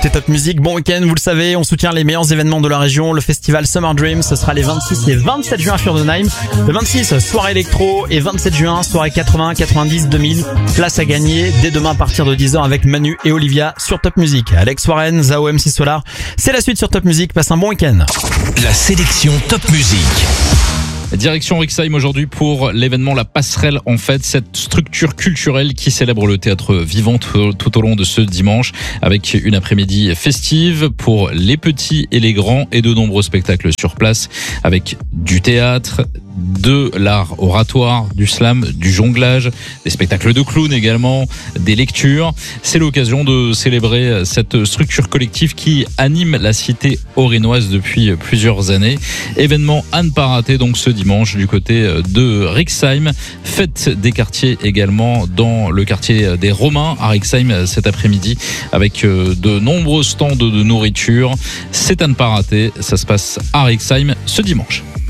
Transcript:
écoutez Top Music. Bon week-end, vous le savez, on soutient les meilleurs événements de la région. Le festival Summer Dream, ce sera les 26 et 27 juin à Fürdenheim. Le 26, soirée électro, et 27 juin, soirée 80, 90, 2000. Place à gagner dès demain à partir de 10h avec Manu et Olivia sur Top Music. Alex Warren, Zao, MC Solar. C'est la suite sur Top Music. Passe un bon week-end. La sélection Top Music. Direction Rixheim aujourd'hui pour l'événement La Passerelle en Fête, cette structure culturelle qui célèbre le théâtre vivant tout au long de ce dimanche avec une après-midi festive pour les petits et les grands et de nombreux spectacles sur place avec du théâtre, de l'art oratoire, du slam, du jonglage, des spectacles de clowns également, des lectures. C'est l'occasion de célébrer cette structure collective qui anime la cité haut-rhinoise depuis plusieurs années. Événement à ne pas rater donc ce dimanche du côté de Rixheim. Fête des quartiers également dans le quartier des Romains à Rixheim cet après-midi avec de nombreux stands de nourriture. C'est à ne pas rater. Ça se passe à Rixheim ce dimanche.